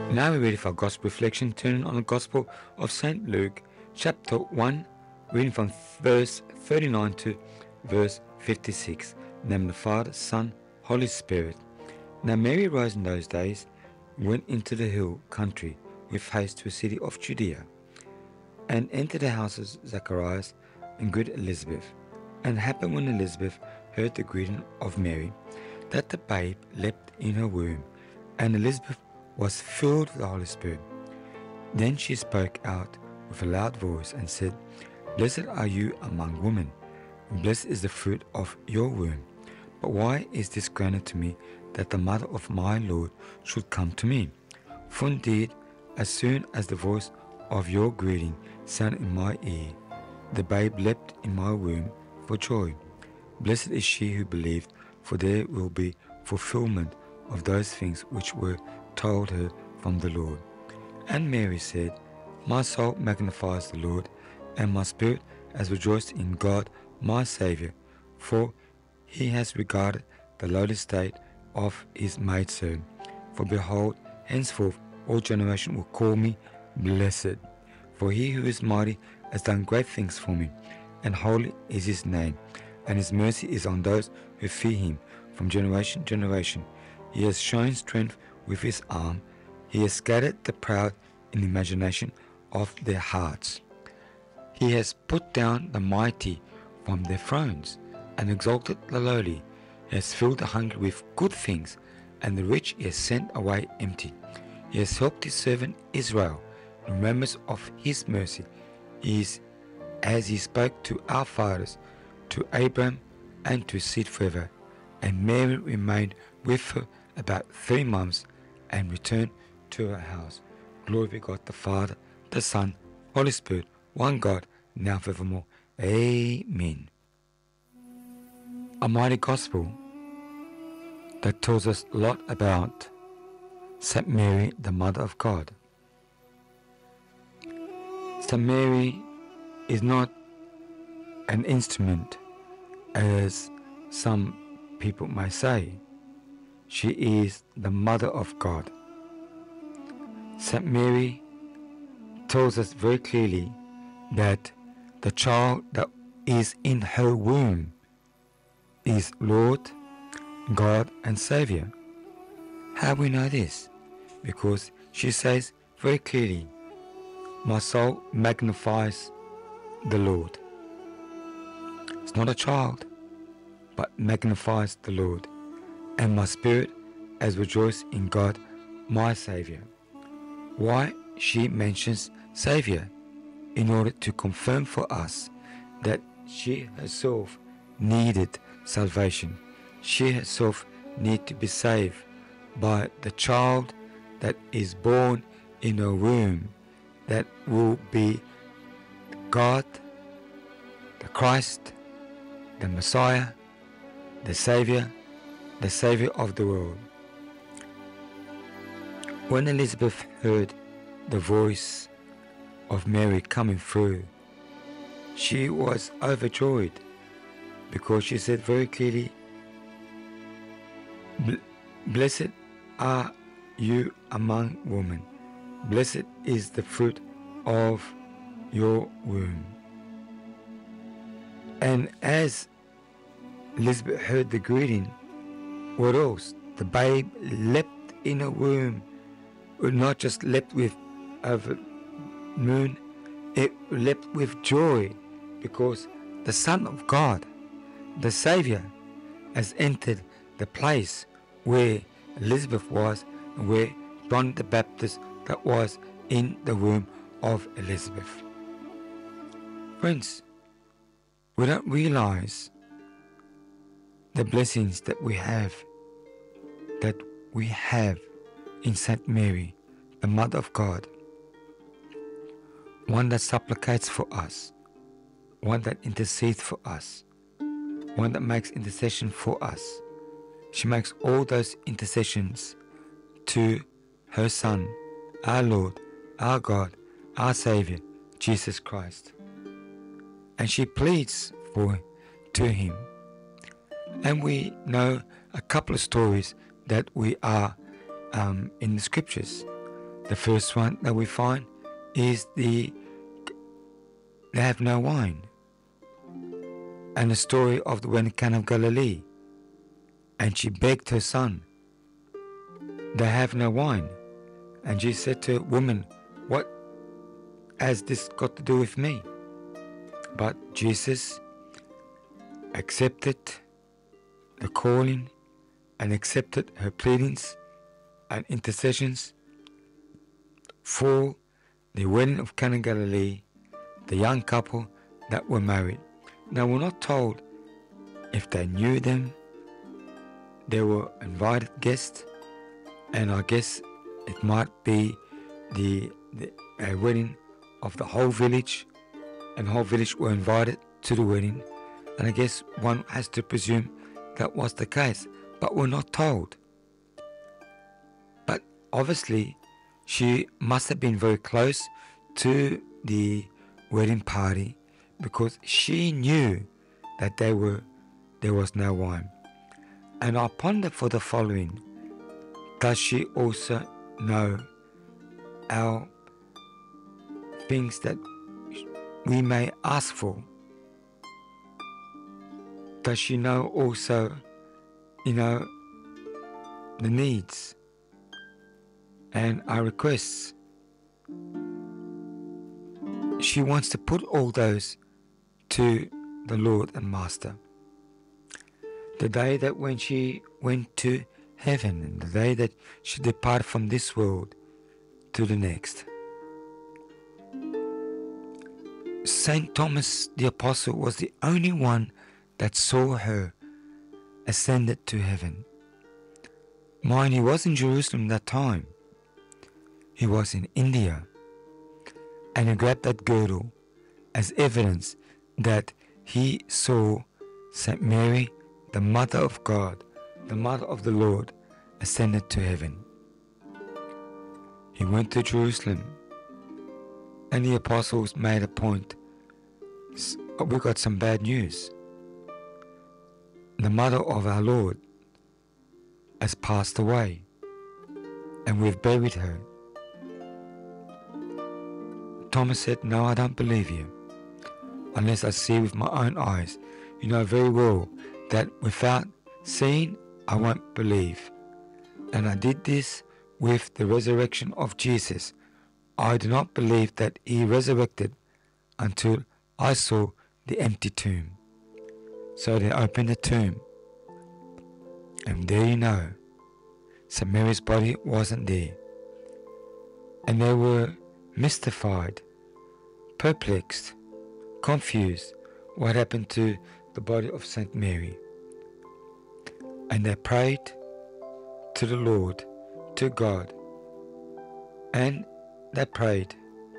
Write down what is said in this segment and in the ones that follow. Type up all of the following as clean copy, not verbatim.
Now we're ready for our Gospel reflection, turning on the Gospel of St. Luke, chapter 1, reading from verse 39 to verse 56. In the name of the Father, Son, Holy Spirit. Now Mary rose in those days, went into the hill country with haste to a city of Judea, and entered the house of Zacharias and greeted Elizabeth. And it happened when Elizabeth heard the greeting of Mary, that the babe leapt in her womb, and Elizabeth was filled with the Holy Spirit. Then she spoke out with a loud voice and said, Blessed are you among women, and blessed is the fruit of your womb. But why is this granted to me, that the mother of my Lord should come to me? For indeed, as soon as the voice of your greeting sounded in my ear, the babe leapt in my womb for joy. Blessed is she who believed, for there will be fulfillment of those things which were told her from the Lord. And Mary said, My soul magnifies the Lord, and my spirit has rejoiced in God my Saviour, for he has regarded the lowly state of his maidservant. For behold, henceforth all generation will call me blessed. For he who is mighty has done great things for me, and holy is his name, and his mercy is on those who fear him from generation to generation. He has shown strength with his arm. He has scattered the proud in the imagination of their hearts. He has put down the mighty from their thrones, and exalted the lowly. He has filled the hungry with good things, and the rich he has sent away empty. He has helped his servant Israel, in remembrance of his mercy, as he spoke to our fathers, to Abraham, and to his seed forever. And Mary remained with her about 3 months, and returned to her house. Glory be God the Father, the Son, Holy Spirit, one God, now and forevermore. Amen. A mighty gospel that tells us a lot about St. Mary, the Mother of God. St. Mary is not an instrument, as some people may say. She is the Mother of God. St. Mary tells us very clearly that the child that is in her womb is Lord, God and Saviour. How we know this? Because she says very clearly, my soul magnifies the Lord. It's not a child, but magnifies the Lord. And my spirit has rejoiced in God, my Saviour. Why she mentions Saviour? In order to confirm for us that she herself needed salvation. She herself needed to be saved by the child that is born in her womb, that will be God, the Christ, the Messiah, the Saviour of the world. When Elizabeth heard the voice of Mary coming through, she was overjoyed, because she said very clearly, Blessed are you among women, blessed is the fruit of your womb. And as Elizabeth heard the greeting, what else? The babe leapt in her womb. Not just leapt with over moon, it leapt with joy, because the Son of God, the Saviour, has entered the place where Elizabeth was, and where John the Baptist that was in the womb of Elizabeth. Friends, we don't realize the blessings that we have in Saint Mary, the Mother of God, one that supplicates for us, one that intercedes for us, one that makes intercession for us. She makes all those intercessions to her Son, our Lord, our God, our Saviour, Jesus Christ. And she pleads to him. And we know a couple of stories that we are in the scriptures. The first one that we find is they have no wine. And the story of the wedding in Cana of Galilee. And she begged her son, they have no wine. And Jesus said to her, woman, what has this got to do with me? But Jesus accepted the calling and accepted her pleadings and intercessions for the wedding of Cana of Galilee, the young couple that were married. Now we're not told if they knew them. They were invited guests, and I guess it might be the wedding of the whole village, and the whole village were invited to the wedding. And I guess one has to presume that was the case, but we're not told. But obviously, she must have been very close to the wedding party because she knew that there was no wine. And I ponder for the following: does she also know our things that we may ask for? Does she know also, the needs and our requests? She wants to put all those to the Lord and Master. The day that when she went to heaven, and the day that she departed from this world to the next. Saint Thomas the Apostle was the only one that saw her ascended to heaven. Mind, he was in Jerusalem that time. He was in India. And he grabbed that girdle as evidence that he saw Saint Mary, the Mother of God, the Mother of the Lord, ascended to heaven. He went to Jerusalem, and the apostles made a point. We got some bad news. The Mother of our Lord has passed away, and we've buried her. Thomas said, no, I don't believe you unless I see with my own eyes. You know very well that without seeing, I won't believe. And I did this with the resurrection of Jesus. I do not believe that he resurrected until I saw the empty tomb. So they opened the tomb, and there you know, St. Mary's body wasn't there. And they were mystified, perplexed, confused what happened to the body of Saint Mary. And they prayed to the Lord, to God, and they prayed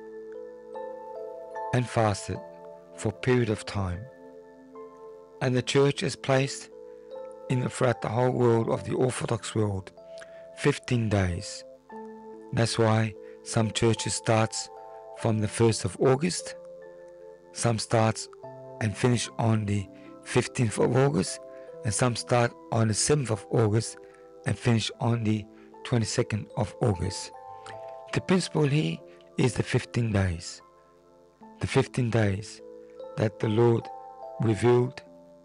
and fasted for a period of time. And the church is placed throughout the whole world of the Orthodox world 15 days. That's why some churches starts from the 1st of August, some starts and finish on the 15th of August, and some start on the 7th of August and finish on the 22nd of August. The principle here is the 15 days. The 15 days that the Lord revealed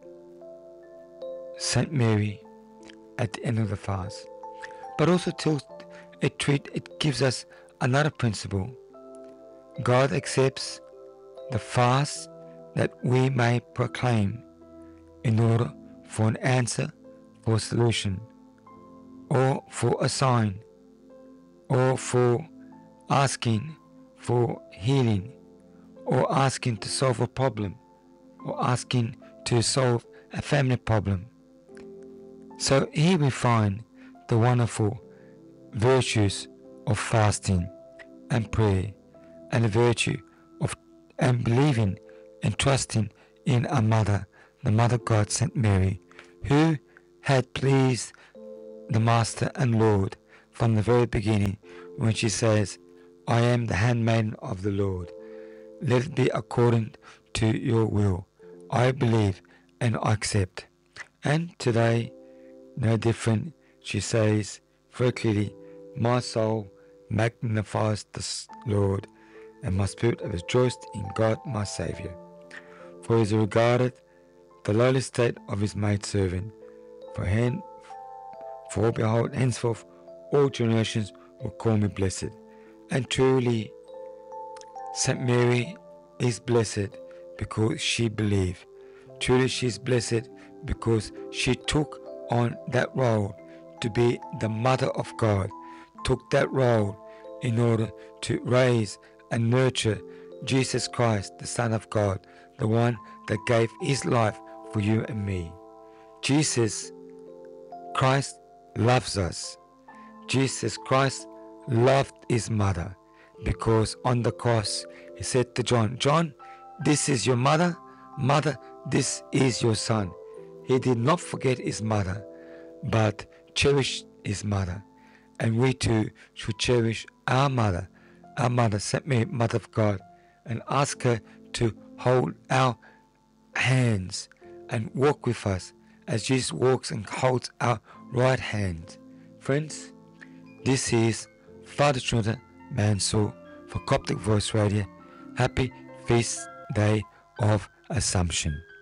Saint Mary at the end of the fast. But also it gives us another principle. God accepts the fast that we may proclaim in order for an answer, for a solution, or for a sign, or for asking for healing, or asking to solve a problem, or asking to solve a family problem. So here we find the wonderful virtues of fasting and prayer, and the virtue of and believing and trusting in our mother, the Mother God, Saint Mary, who had pleased the Master and Lord from the very beginning when she says, I am the handmaiden of the Lord. Let it be according to your will. I believe and I accept. And today, no different, she says very clearly, my soul magnifies the Lord, and my spirit rejoiced in God my Saviour. For he has regarded the lowly state of his maidservant. For behold, henceforth all generations will call me blessed. And truly, Saint Mary is blessed because she believed. Truly she is blessed because she took on that role to be the Mother of God, took that role in order to raise and nurture Jesus Christ, the Son of God, the one that gave his life for you and me. Jesus Christ loves us. Jesus Christ loved his mother, because on the cross he said to John, John, this is your mother. Mother, this is your son. He did not forget his mother, but cherished his mother. And we too should cherish our mother, Saint Mary, Mother of God, and ask her to hold our hands and walk with us as Jesus walks and holds our right hand. Friends, this is Father Jonathan Mansour for Coptic Voice Radio. Happy Feast Day of Assumption.